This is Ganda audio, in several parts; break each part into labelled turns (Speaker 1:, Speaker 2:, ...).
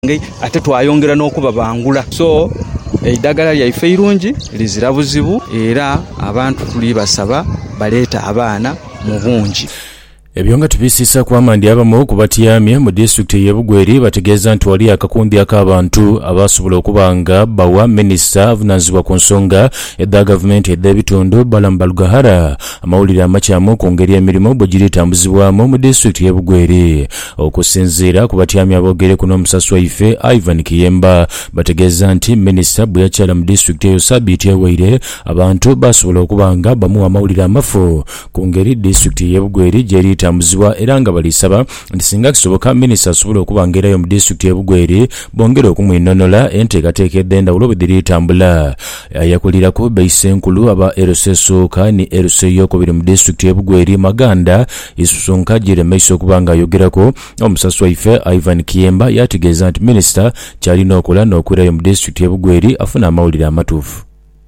Speaker 1: ate twayongera n'okuba bangula so eddagala lyaife irungi lizira buzibu era abantu tuli basaba baleeta abaana mu bungi.
Speaker 2: Ebyonga tubisisa kwa mandi abamu kubatyamye mu district ye Bugweri bategeeza nti wali akakundi ak'abantu abasobola okubanga bawa minisita avunanyizibwa ku nsonga edda gavumenti ed'ebitundu Balamba Lugahara amawulire amakyamu ku ngeri emirimu bwe giri etambuzibwamu mu district ye Bugweri. Okusinziira ku batyamye aboogere kuno omusasi waife Ivan Kiyemba bategeeza nti minisita bwe yakyala mu district eyo sabiiti eweire abantu basobola okubanga bamuwa amawulire amafu ku ngeri district ye Bugweri gyeri tambuzibwa era nga balisaba nti singa kisoboka minisita asobola okubangerayo mu district ye Bugweri bongere okumwinonola enteekateeka ed'endawulo bwe diri tambula. Yakulirako beisenkulu aba RC Sooka ni RC Yokubiri mu district ye Bugweri Maganda isusunka jire maiso okubanga ayogerako omusasi waife Ivan Kiyemba yategeeza nti minisita kyalina okola n'okwerayo mu district ye Bugweri afuna amawulire amatuufu.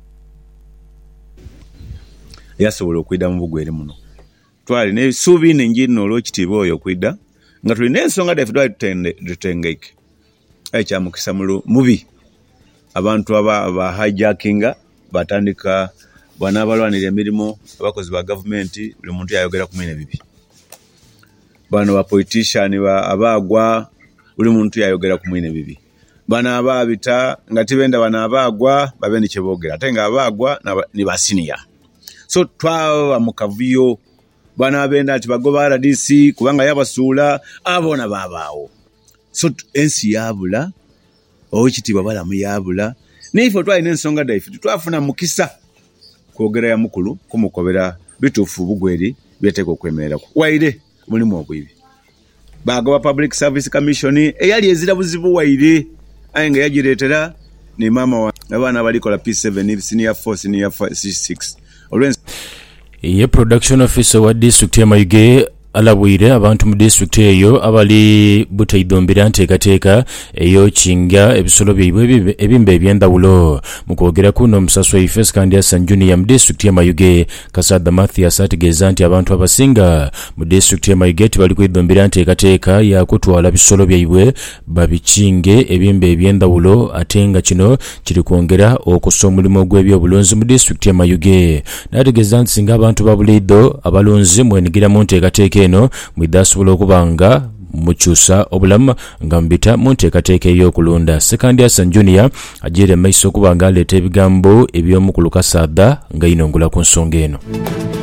Speaker 3: Yasobola okwidda mu Bugweri muno twali ne suubi n'enjino olw'ekitiibwa oyo okwidda nga tulina ensonga ddaffe twali tutengeke ekyamukisa mubi abantu aba hijackinga batandika banaabalwanira emirimu abakozi ba gavumenti buli muntu yayogera ku mwine bibi bano ba politician abaagwa buli muntu yayogera ku mwine bibi bana abaabita nga tibenda bana abaagwa babe ni kyeboogera ate nga abaagwa ni ba senior so twaba mu kavuyo bana abenda ati bagoba RDC kubanga yabasuula abona babaawo so ensi yabula owekitiibwa balamu yabula nifo twalina ensonga ddaife twafuna mukisa kwogera ya mukulu kumukobera bituufu Bugweri byeteeka okwemererako waire mulimu obwibi bagoba Public Service Commission eyali ezira buzibu waire aye nga yagireetera ni mama wa abaana abalikola P7 senior 4 senior 6 olwensi
Speaker 2: ye production officer wa district ya Mayuge alabwire abantu mu district eyo abali butaidombera nteekateeka eyo kinga ebisolo byibwe ebimbe ebyendawulo mu kwogera kuno omusasi waife Scandiasan Junior mu district ya Mayuge Kasada Mathias ategeeza nti abantu abasinga mu district ya Mayuge tibali kwidombera nteekateeka ya kutwala bisolo byibwe babikinge ebimbe ebyendawulo ate nga kino kiri kwongera okusa omulimu gw'ebyobulunzi mu district ya Mayuge. N'ategeeza nti singa abantu babuliido abalunzi mwenigira mu nteekateeka eno mwidasobola okubanga mukyusa obulamu nga mbita mu nteekateeka ey'okulunda. Scandiasan Junior ajeere maiso okubanga aleeta ebigambo eby'omukulu Kasada nga yinongula ku nsonga eno.